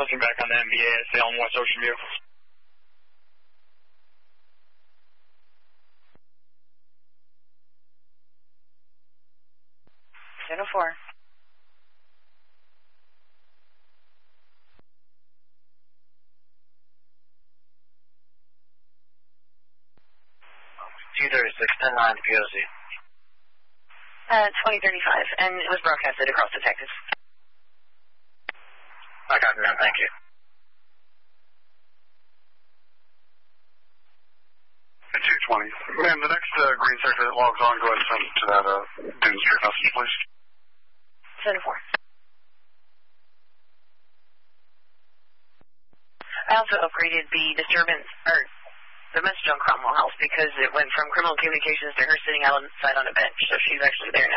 posting back on the NBA and stay on more social media. 10-4. T36, 10-9 to POC. 2035, and it was broadcasted across the Texas. I got it now, thank you. 220. Ma'am, the next green sector that logs on, go ahead and send it to that Dune Street message, please. 10-4. I also upgraded the disturbance, or the message on Cromwell House, because it went from criminal communications to her sitting outside on a bench, so she's actually there